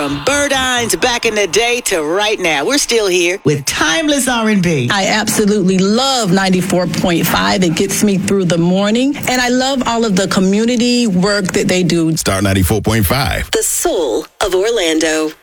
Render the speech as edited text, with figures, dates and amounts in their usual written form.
From Burdines back in the day to right now, we're still here with timeless R&B. I absolutely love 94.5. It gets me through the morning. And I love all of the community work that they do. Star 94.5. The soul of Orlando.